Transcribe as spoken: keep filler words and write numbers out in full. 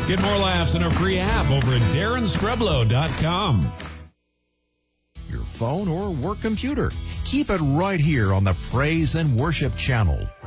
Get more laughs in our free app over at darren scrublow dot com. Your phone or work computer. Keep it right here on the Praise and Worship channel.